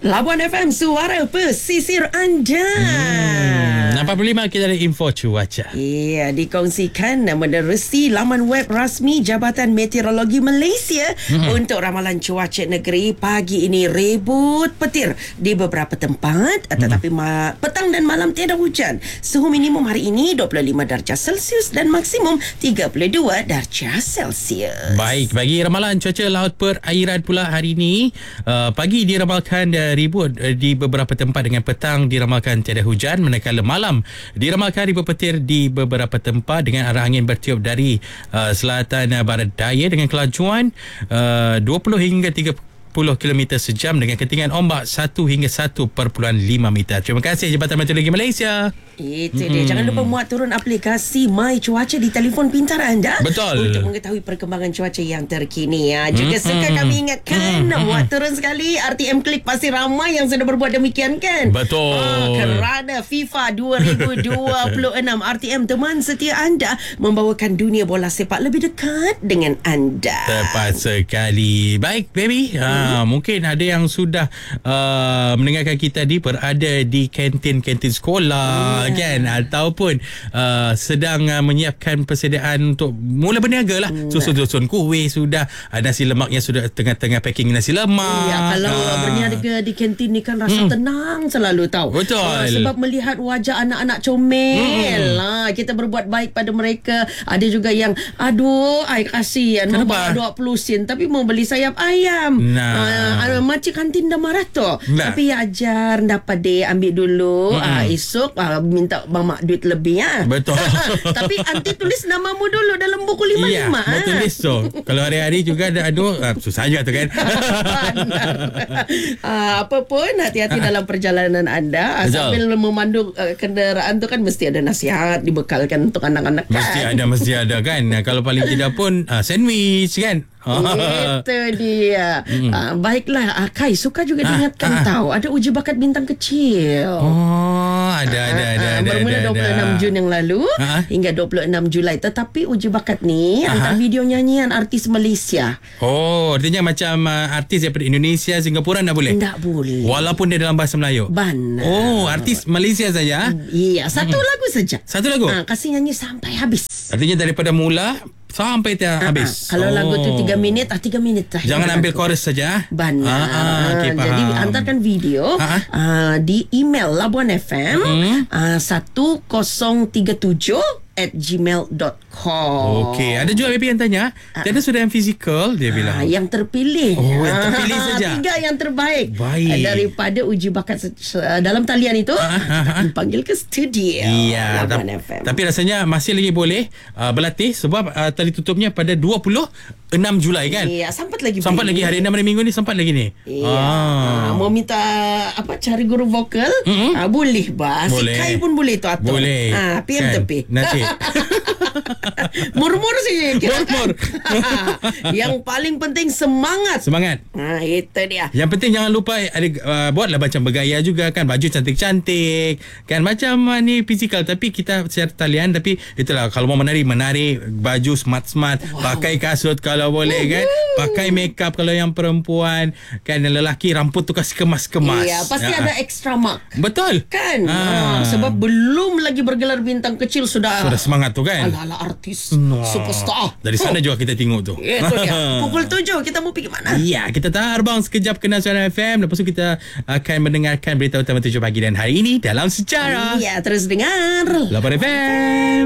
Labuan FM, suara pesisir anda. 45 kita ada info cuaca. Ya, dikongsikan menerusi laman web rasmi Jabatan Meteorologi Malaysia untuk ramalan cuaca negeri pagi ini rebut petir di beberapa tempat, tetapi petang dan malam tiada hujan. Suhu minimum hari ini 25 darjah Celsius dan maksimum 32 darjah Celsius. Baik, bagi ramalan cuaca laut perairan pula hari ini, pagi diramalkan ribut di beberapa tempat dengan petang diramalkan tiada hujan, manakala malam diramalkan ribut petir di beberapa tempat dengan arah angin bertiup dari selatan barat daya dengan kelajuan 20 hingga 30 km sejam dengan ketinggian ombak 1 hingga 1.5 meter. Terima kasih Jabatan Meteorologi Malaysia. Itu dia. Jangan lupa muat turun aplikasi My Cuaca di telefon pintar anda. Betul. Untuk mengetahui perkembangan cuaca yang terkini. Juga suka kami ingatkan, muat turun sekali RTM Klik, pasti ramai yang sudah berbuat demikian kan? Betul. Kerana FIFA 2026 RTM teman setia anda membawakan dunia bola sepak lebih dekat dengan anda. Tepat sekali. Baik baby, mungkin ada yang sudah mendengarkan kita berada di kantin-kantin sekolah kan, ataupun sedang menyiapkan persediaan untuk mula berniaga lah. Susun kuih sudah, nasi lemaknya sudah tengah-tengah packing nasi lemak. Ya, kalau berniaga di kantin ni kan rasa tenang selalu tahu. Betul. Sebab melihat wajah anak-anak comel. Kita berbuat baik pada mereka. Ada juga yang aduh, kasihan mau bawa 20 sen tapi mau beli sayap ayam. Makcik kantin dah marah tu. Tapi ajar dapat dia ambil dulu. Esok minta mamak duit lebih Betul. Tapi anti tulis namamu dulu dalam buku 55. Ya, tulis tu. Kalau hari-hari juga ada susah juga tu kan. Apa pun hati-hati dalam perjalanan anda. Sambil memandu kenderaan tu kan mesti ada nasihat dibekalkan untuk anak-anak kan. Mesti ada kan. Kalau paling tidak pun sandwich kan. Itu dia. Baiklah, Kai suka juga diingatkan tahu ada uji bakat bintang kecil. Ada. Bermula 26 Jun yang lalu hingga 26 Julai. Tetapi uji bakat ni antara video nyanyian artis Malaysia. Artinya macam artis daripada Indonesia, Singapura tak boleh? Tak boleh. Walaupun dia dalam bahasa Melayu? Benar. Artis Malaysia saja? Iya, satu lagu saja. Satu lagu? Kasih nyanyi sampai habis. Artinya daripada mula sampai habis. Kalau lagu tu 3 minit, 3 minit lah. Jangan ambil chorus saja. Benar. Okay, jadi hantarkan video di email Labuan FM 1037@gmail.com. Okey, ada juga baby yang tanya, tiada sudah yang fizikal, dia bilang. Yang terpilih. Yang terpilih saja. 3 yang terbaik. Baik. Daripada uji bakat dalam talian itu dipanggil ke studio. Iya, Labuan FM. Tapi rasanya masih lagi boleh berlatih sebab tali tutupnya pada 26 Julai kan? Iya, sempat lagi hari 6 hari minggu ni sempat lagi ni. Iya. Mau minta cari guru vokal? Boleh bah. Si Kai pun boleh tu atur. Boleh. PM tepi. Nanti. Murmur saja Murmur. Yang paling penting semangat. Itu dia. Yang penting jangan lupa buatlah macam bergaya juga kan, baju cantik-cantik kan, macam ni fizikal tapi kita secara talian. Tapi itulah, kalau mau menari baju smart, pakai kasut kalau boleh kan, pakai makeup kalau yang perempuan kan, dan lelaki rambut tu kasih kemas-kemas. Iya, pasti ada extra mark. Betul kan. Sebab belum lagi bergelar bintang kecil sudah semangat tu kan. Ala artis superstar. Dari sana juga kita tengok tu. Itu dia. Pukul 7 kita mau pergi mana? Ya, kita terbang sekejap ke Nasional FM. Lepas tu kita akan mendengarkan berita utama 7 pagi dan hari ini dalam sejarah. Ya, terus dengar Labuan FM.